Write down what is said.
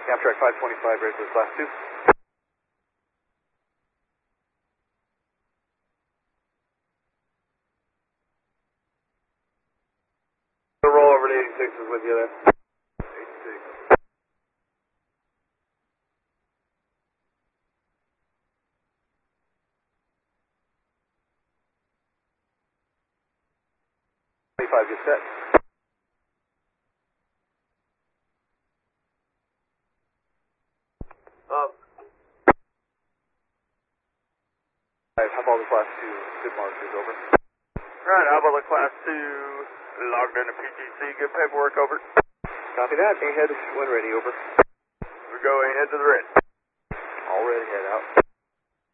Amtrak 525, ready for class 2. The rollover to 86 is with you there. 86. 25, get set. How about the class 2 good markers, over? Right, how about the class 2 logged into PTC, good paperwork, over? Copy that, ahead when ready, over. We go ahead to the red. All ready, head out.